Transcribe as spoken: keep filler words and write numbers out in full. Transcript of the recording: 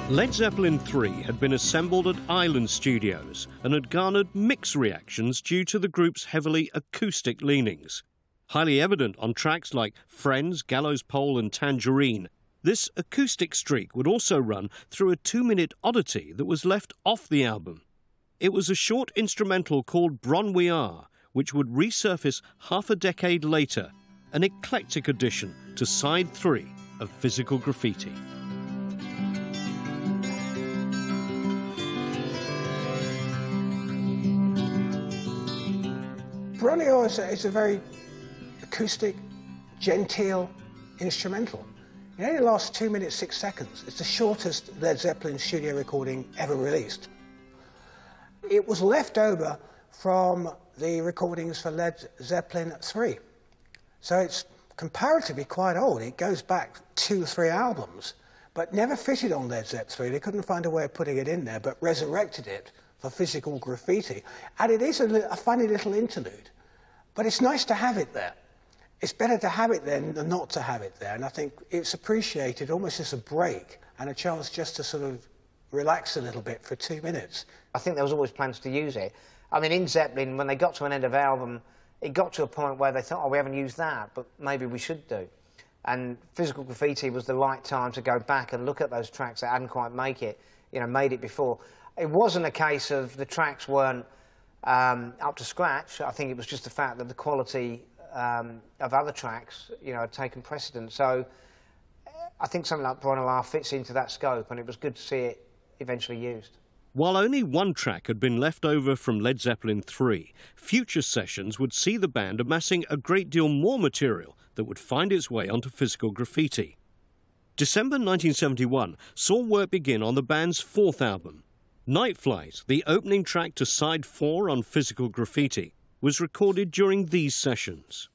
Led Zeppelin three had been assembled at Island Studios and had garnered mixed reactions due to the group's heavily acoustic leanings. Highly evident on tracks like Friends, Gallows Pole and Tangerine, this acoustic streak would also run through a two-minute oddity that was left off the album. It was a short instrumental called Bron We Are, which would resurface half a decade later, an eclectic addition to side three of Physical Graffiti. Bron We Are is a, is a very acoustic, genteel instrumental. It only lasts two minutes, six seconds. It's the shortest Led Zeppelin studio recording ever released. It was left over from the recordings for Led Zeppelin three. So it's comparatively quite old. It goes back two or three albums, but never fitted on Led Zeppelin three. They couldn't find a way of putting it in there, but resurrected it for Physical Graffiti. And it is a, a funny little interlude, but it's nice to have it there. It's better to have it there than not to have it there, and I think it's appreciated almost as a break and a chance just to sort of relax a little bit for two minutes. I think there was always plans to use it. I mean, in Zeppelin, when they got to an end of album, it got to a point where they thought, oh, we haven't used that, but maybe we should do. And Physical Graffiti was the right time to go back and look at those tracks that hadn't quite make it, you know, made it before. It wasn't a case of the tracks weren't um, up to scratch. I think it was just the fact that the quality um, of other tracks, you know, had taken precedence. So I think something like Bron We Are fits into that scope, and it was good to see it eventually used. While only one track had been left over from Led Zeppelin three, future sessions would see the band amassing a great deal more material that would find its way onto Physical Graffiti. December nineteen seventy-one saw work begin on the band's fourth album. Night Flight, the opening track to side four on Physical Graffiti, was recorded during these sessions.